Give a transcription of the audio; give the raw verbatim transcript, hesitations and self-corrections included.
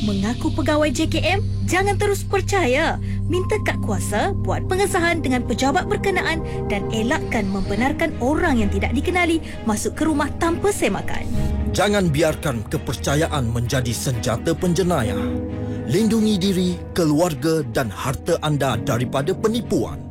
Mengaku pegawai J K M? Jangan terus percaya. Minta kad kuasa, buat pengesahan dengan pejabat berkenaan dan elakkan membenarkan orang yang tidak dikenali masuk ke rumah tanpa semakan. Jangan biarkan kepercayaan menjadi senjata penjenayah. Lindungi diri, keluarga dan harta anda daripada penipuan.